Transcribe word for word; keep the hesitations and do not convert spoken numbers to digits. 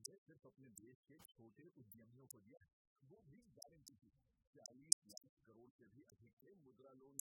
ने सिर्फ अपने देश के छोटे उद्यमियों को दिया, वो भी गारंटी थी। चालीस लाख करोड़ से भी अधिक के मुद्रा लोन